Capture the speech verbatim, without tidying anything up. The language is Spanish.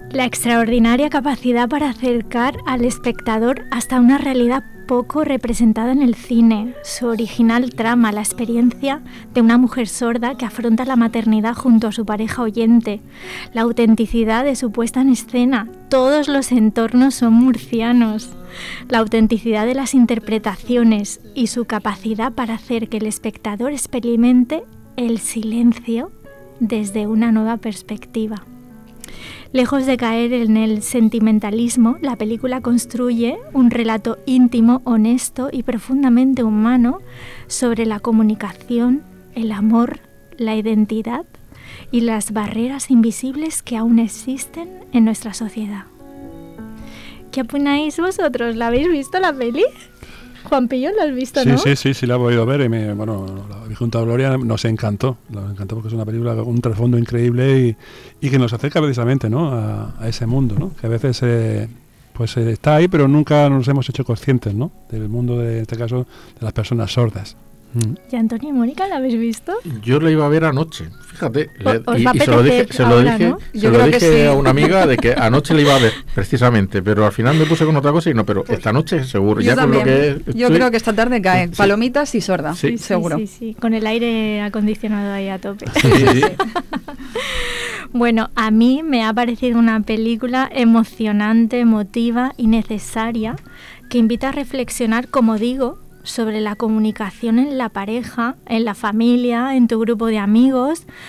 La extraordinaria capacidad para acercar al espectador hasta una realidad poco representada en el cine, su original trama, la experiencia de una mujer sorda que afronta la maternidad junto a su pareja oyente, la autenticidad de su puesta en escena, todos los entornos son murcianos, la autenticidad de las interpretaciones y su capacidad para hacer que el espectador experimente el silencio desde una nueva perspectiva. Lejos de caer en el sentimentalismo, la película construye un relato íntimo, honesto y profundamente humano sobre la comunicación, el amor, la identidad y las barreras invisibles que aún existen en nuestra sociedad. ¿Qué opináis vosotros? ¿La habéis visto la peli? Juan Pillo, ¿lo has visto, sí, no? Sí, sí, sí, la he podido ver y me, bueno, la vi junto a Gloria, nos encantó, nos encantó porque es una película con un trasfondo increíble y, y que nos acerca precisamente, ¿no?, a, a ese mundo, ¿no?, que a veces eh, pues eh, está ahí, pero nunca nos hemos hecho conscientes, ¿no?, del mundo, de, en este caso, de las personas sordas. Mm. ¿Y Antonio y Mónica la habéis visto? Yo la iba a ver anoche, fíjate, le, ¿Os y, va a y se lo dije, se lo ahora, dije, ¿no? se Yo lo creo que dije sí. a una amiga de que anoche la iba a ver, precisamente, pero al final me puse con otra cosa y no, pero esta noche seguro, Yo ya con lo también. que Yo estoy- creo que esta tarde caen Sí. palomitas y sorda, Sí. seguro. Sí, sí, sí, con el aire acondicionado ahí a tope. Sí, sí. Bueno, a mí me ha parecido una película emocionante, emotiva y necesaria que invita a reflexionar, como digo, sobre la comunicación en la pareja, en la familia, en tu grupo de amigos,